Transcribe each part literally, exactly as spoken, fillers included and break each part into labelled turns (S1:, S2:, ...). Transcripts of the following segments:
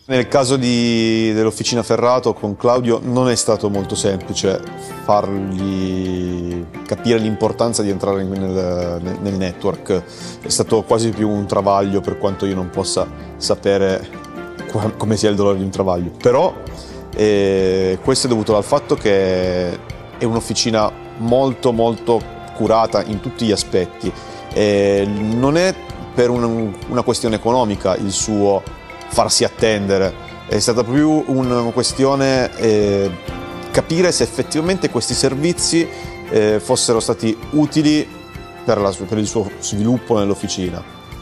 S1: Nel caso dell'Officina Ferrato con Claudio non è stato molto semplice fargli capire l'importanza di entrare nel, nel network. È stato quasi più un travaglio, per quanto io non possa sapere come sia il dolore di un travaglio. Però eh, questo è dovuto al fatto che è un'officina molto molto curata in tutti gli aspetti. E non è per un, una questione economica il suo farsi attendere, è stata più una questione eh, capire se effettivamente questi servizi eh, fossero stati utili per, la, per il suo sviluppo nell'officina.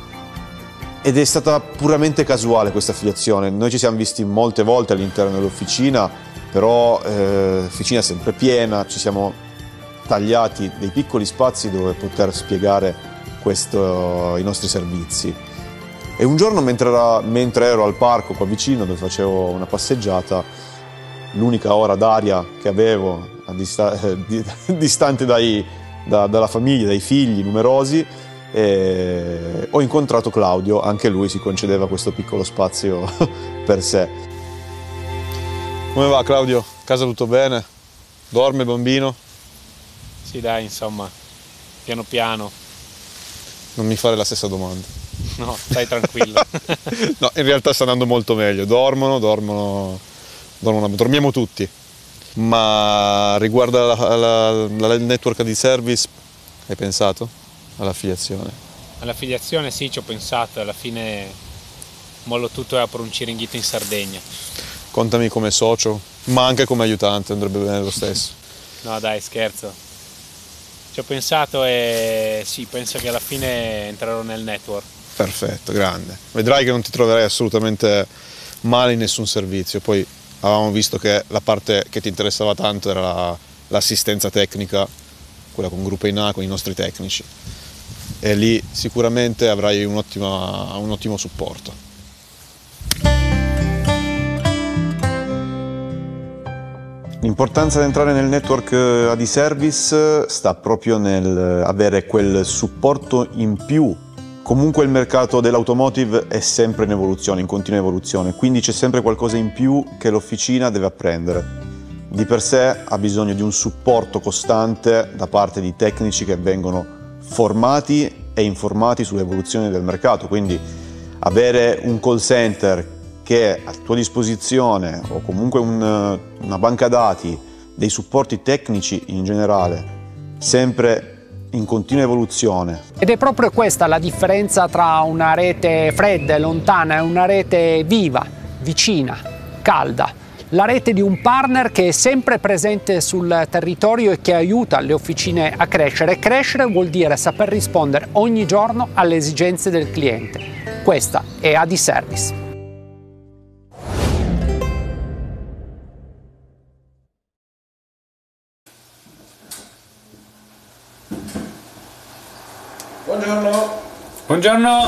S1: Ed è stata puramente casuale questa affiliazione. Noi ci siamo visti molte volte all'interno dell'officina, però eh, l'officina è sempre piena, ci siamo tagliati dei piccoli spazi dove poter spiegare questo, i nostri servizi. E un giorno mentre, era, mentre ero al parco qua vicino dove facevo una passeggiata, l'unica ora d'aria che avevo a dista distante dai, da, dalla famiglia, dai figli numerosi, eh, ho incontrato Claudio. Anche lui si concedeva questo piccolo spazio per sé. Come va Claudio? Casa tutto bene? Dorme bambino?
S2: Sì dai, insomma, piano piano.
S1: Non mi fare la stessa domanda.
S2: No, stai tranquillo.
S1: No, in realtà sta andando molto meglio. Dormono, dormono, dormono, dormiamo tutti. Ma riguardo al network di service, hai pensato all'affiliazione?
S2: All'affiliazione sì, ci ho pensato. Alla fine mollo tutto e apro un Ciringhito in Sardegna.
S1: Contami come socio, ma anche come aiutante, andrebbe bene lo stesso.
S2: No dai, scherzo. Ci ho pensato e sì, penso che alla fine entrerò nel network.
S1: Perfetto, grande. Vedrai che non ti troverai assolutamente male in nessun servizio. Poi avevamo visto che la parte che ti interessava tanto era l'assistenza tecnica, quella con Gruppo Ina, con i nostri tecnici. E lì sicuramente avrai un ottimo, un ottimo supporto. L'importanza di entrare nel network Adiservice sta proprio nel avere quel supporto in più. Comunque il mercato dell'automotive è sempre in evoluzione, in continua evoluzione, quindi c'è sempre qualcosa in più che l'officina deve apprendere. Di per sé ha bisogno di un supporto costante da parte di tecnici che vengono formati e informati sull'evoluzione del mercato, quindi avere un call center che è a tua disposizione o comunque un, una banca dati, dei supporti tecnici in generale, sempre in continua evoluzione.
S3: Ed è proprio questa la differenza tra una rete fredda e lontana e una rete viva, vicina, calda. La rete di un partner che è sempre presente sul territorio e che aiuta le officine a crescere. Crescere vuol dire saper rispondere ogni giorno alle esigenze del cliente. Questa è Adiservice.
S4: Buongiorno.
S2: Buongiorno.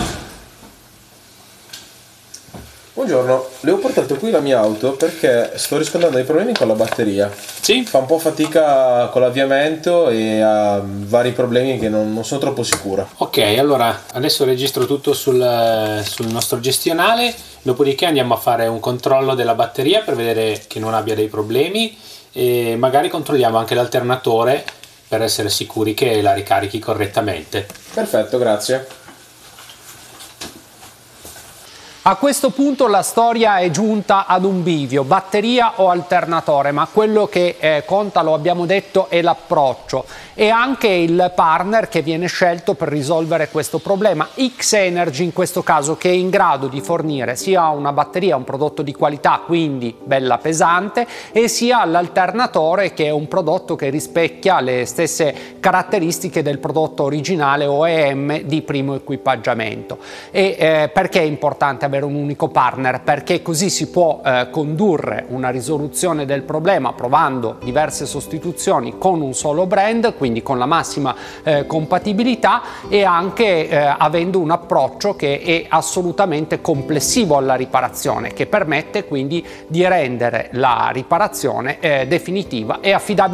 S4: Buongiorno, le ho portato qui la mia auto perché sto riscontrando dei problemi con la batteria.
S2: Sì?
S4: Fa un po' fatica con l'avviamento e ha vari problemi che non, non sono troppo sicura.
S2: Ok, allora adesso registro tutto sul, sul nostro gestionale, dopodiché andiamo a fare un controllo della batteria per vedere che non abbia dei problemi e magari controlliamo anche l'alternatore per essere sicuri che la ricarichi correttamente.
S4: Perfetto, grazie.
S3: A questo punto la storia è giunta ad un bivio, batteria o alternatore, ma quello che eh, conta, lo abbiamo detto, è l'approccio e anche il partner che viene scelto per risolvere questo problema. X-Energy in questo caso, che è in grado di fornire sia una batteria, un prodotto di qualità, quindi bella pesante, e sia l'alternatore, che è un prodotto che rispecchia le stesse caratteristiche del prodotto originale O E M di primo equipaggiamento. E eh, perché è importante avere un unico partner? Perché così si può eh, condurre una risoluzione del problema provando diverse sostituzioni con un solo brand, quindi con la massima eh, compatibilità, e anche eh, avendo un approccio che è assolutamente complessivo alla riparazione, che permette quindi di rendere la riparazione eh, definitiva e affidabile.